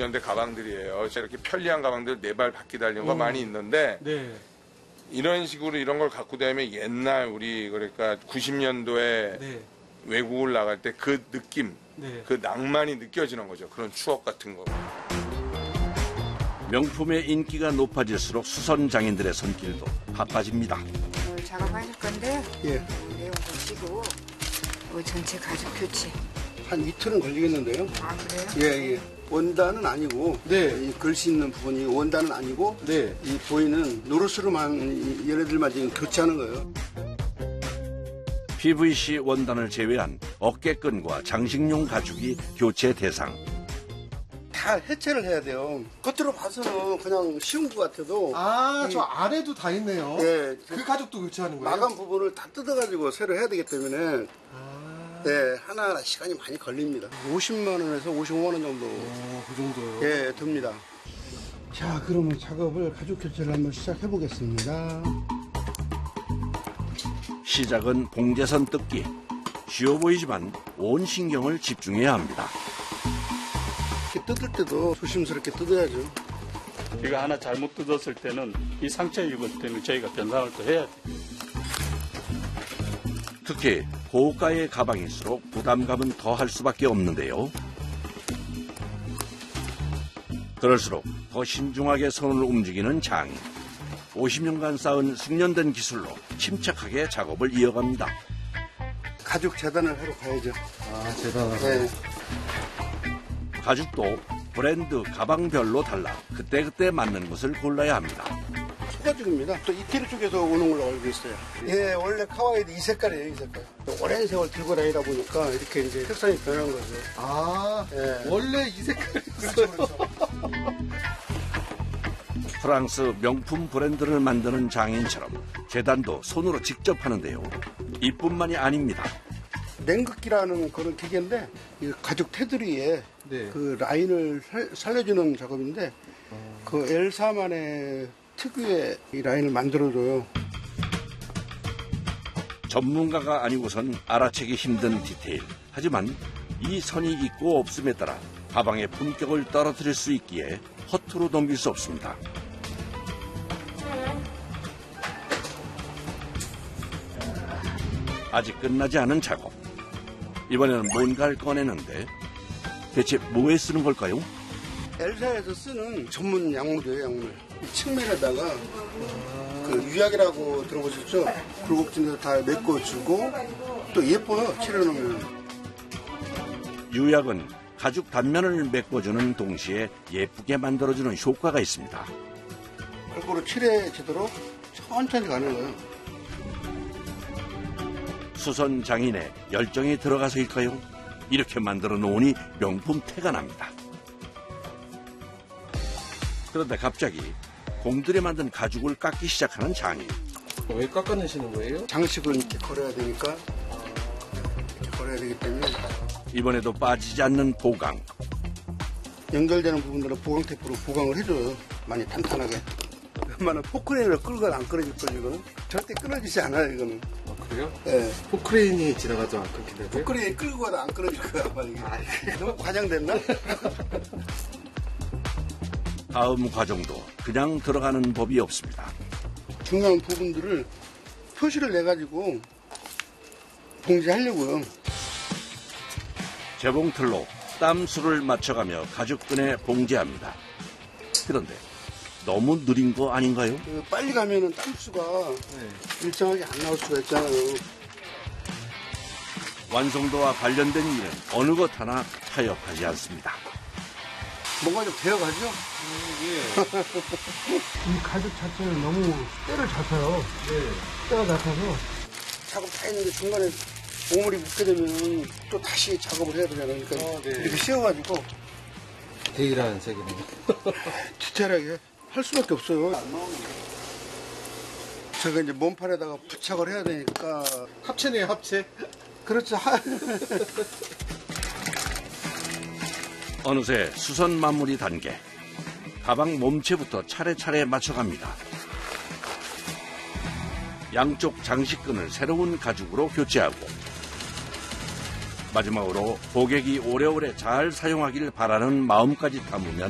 90년대 가방들이에요. 이렇게 편리한 가방들 4발 바퀴 달린 거 많이 있는데 네. 이런 식으로 이런 걸 갖고 다니면 옛날 우리 그러니까 90년도에 네. 외국을 나갈 때 그 느낌, 네. 그 낭만이 느껴지는 거죠. 그런 추억 같은 거. 명품의 인기가 높아질수록 수선 장인들의 손길도 바빠집니다. 오늘 작업하실 건데 예. 내용 보시고 전체 가죽 교체. 한 이틀은 걸리겠는데요. 아 그래요? 예, 예. 원단은 아니고, 네. 이 글씨 있는 부분이 원단은 아니고, 네. 이 보이는 노릇으로만 얘네들만 지금 교체하는 거예요. PVC 원단을 제외한 어깨끈과 장식용 가죽이 교체 대상. 다 해체를 해야 돼요. 겉으로 봐서는 그냥 쉬운 것 같아도, 아, 저 아래도 다 있네요. 예, 그 가죽도 교체하는 거예요? 마감 부분을 다 뜯어가지고 새로 해야 되기 때문에, 네, 하나하나 시간이 많이 걸립니다. 50만 원에서 55만 원 정도, 그 정도요? 예, 듭니다. 자, 그러면 작업을 가죽 교체를 한번 시작해 보겠습니다. 시작은 봉제선 뜯기. 쉬워 보이지만 온 신경을 집중해야 합니다. 이렇게 뜯을 때도 조심스럽게 뜯어야죠. 이거 하나 잘못 뜯었을 때는 이 상처 입은 때문에 저희가 변상을 또 해야 돼요. 특히 고가의 가방일수록 부담감은 더할 수밖에 없는데요. 그럴수록 더 신중하게 손을 움직이는 장인. 50년간 쌓은 숙련된 기술로 침착하게 작업을 이어갑니다. 가죽 재단을 하러 가야죠. 아, 대단하다. 네. 가죽도 브랜드 가방별로 달라 그때그때 맞는 것을 골라야 합니다. 소가죽입니다. 또 이태리 쪽에서 오는 걸로 알고 있어요. 예, 원래 카와이도 이 색깔이에요, 이 색깔. 오랜 세월 들고 다니다 보니까 이렇게 이제 색상이 변한 거죠. 아, 예. 원래 이 색깔이 그렇죠, 그렇죠. 프랑스 명품 브랜드를 만드는 장인처럼 재단도 손으로 직접 하는데요. 이뿐만이 아닙니다. 냉극기라는 그런 기계인데 이 가죽 테두리에 네. 그 라인을 살려주는 작업인데 그 엘사만의 특유의 이 라인을 만들어줘요. 전문가가 아니고선 알아채기 힘든 디테일. 하지만 이 선이 있고 없음에 따라 가방의 품격을 떨어뜨릴 수 있기에 허투루 넘길 수 없습니다. 아직 끝나지 않은 작업. 이번에는 뭔가를 꺼내는데 대체 뭐에 쓰는 걸까요? 엘사에서 쓰는 전문 약물이에요, 약물. 이 측면에다가 그 유약이라고 들어보셨죠? 굴곡진에서 다 메꿔주고 또 예뻐요, 칠해놓으면. 유약은 가죽 단면을 메꿔주는 동시에 예쁘게 만들어주는 효과가 있습니다. 골고루 칠해 제대로 천천히 가는 거예요. 수선 장인의 열정이 들어가서일까요? 이렇게 만들어 놓으니 명품 태가 납니다. 그런데 갑자기 공들여 만든 가죽을 깎기 시작하는 장인. 왜 깎아내시는 거예요? 장식을 이렇게 걸어야 되니까 이렇게 걸어야 되기 때문에 이번에도 빠지지 않는 보강. 연결되는 부분들은 보강 테이프로 보강을 해줘요. 많이 탄탄하게. 웬만한 포크레인을 끌고 안 끊어질 거예요, 이거는. 절대 끊어지지 않아요, 이거는. 아, 그래요? 예. 포크레인이 지나가도 안 끊게 되고요? 포크레인 끌고 가도 안 끊어질 거야, 아마 이게. 너무 과장됐나? 다음 과정도 그냥 들어가는 법이 없습니다. 중요한 부분들을 표시를 내가지고 봉제하려고요. 재봉틀로 땀수를 맞춰가며 가죽끈에 봉제합니다. 그런데 너무 느린 거 아닌가요? 빨리 가면은 땀수가 일정하게 안 나올 수가 있잖아요. 완성도와 관련된 일은 어느 것 하나 타협하지 않습니다. 뭔가 좀 되어가죠? 이 가죽 자체는 너무 때를 잡혀요. 때가 잡혀서 작업 다 했는데 중간에 오물이 묻게 되면 또 다시 작업을 해야 되잖아요. 그러니까 이렇게 씌워가지고 데일한 색이네요. 디테일하게 할 수밖에 없어요. 제가 이제 몸판에다가 부착을 해야 되니까. 합체네요, 합체. 그렇죠. 어느새 수선 마무리 단계. 가방 몸체부터 차례차례 맞춰갑니다. 양쪽 장식끈을 새로운 가죽으로 교체하고 마지막으로 고객이 오래오래 잘 사용하길 바라는 마음까지 담으면